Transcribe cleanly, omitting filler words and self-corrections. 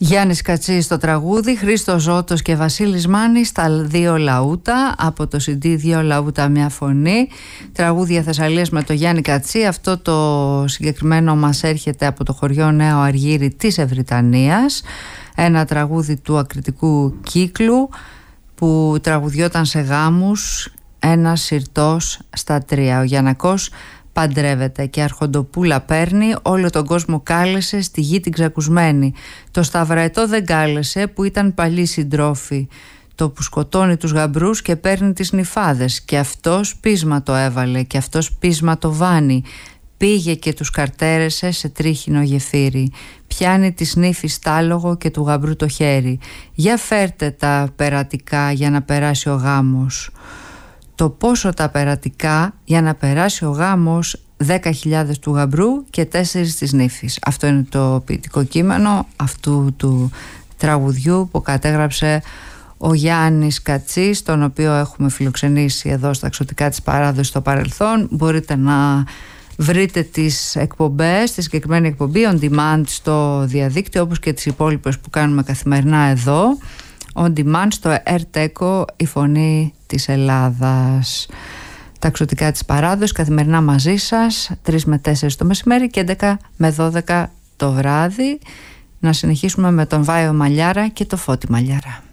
Γιάννης Κατσής στο τραγούδι, Χρήστος Ζώτος και Βασίλης Μάνης στα δύο λαούτα, από το CD δύο λαούτα μια φωνή, τραγούδια Θεσσαλίας με το Γιάννη Κατσή. Αυτό το συγκεκριμένο μας έρχεται από το χωριό Νέο Αργύρι της Ευρυτανίας, ένα τραγούδι του ακριτικού κύκλου που τραγουδιόταν σε γάμους, ένας συρτός στα τρία. Ο Γιαννακός παντρεύεται και Αρχοντοπούλα παίρνει, όλο τον κόσμο κάλεσε στη γη την ξακουσμένη. Το Σταυραετό δεν κάλεσε που ήταν παλιοί συντρόφοι. Το που σκοτώνει τους γαμπρούς και παίρνει τις νυφάδες. Και αυτός πείσμα το έβαλε και αυτός πείσμα το βάνει. Πήγε και τους καρτέρεσε σε τρίχινο γεφύρι. Πιάνει της νύφης τάλογο και του γαμπρού το χέρι. Για φέρτε τα περατικά για να περάσει ο γάμος. Το πόσο τα περατικά για να περάσει ο γάμος, 10.000 του γαμπρού και 4 της νύφης. Αυτό είναι το ποιητικό κείμενο αυτού του τραγουδιού που κατέγραψε ο Γιάννης Κατσής, τον οποίο έχουμε φιλοξενήσει εδώ στα Εξωτικά της Παράδοσης στο παρελθόν. Μπορείτε να βρείτε τις εκπομπές, τη συγκεκριμένη εκπομπή on demand στο διαδίκτυο, όπως και τις υπόλοιπες που κάνουμε καθημερινά εδώ on demand στο Ερτέκο, η φωνή της Ελλάδας. Τα Εξωτικά της Παράδοσης καθημερινά μαζί σας, 3 με 4 το μεσημέρι και 11 με 12 το βράδυ. Να συνεχίσουμε με τον Βάιο Μαλιάρα και το Φώτη Μαλιάρα.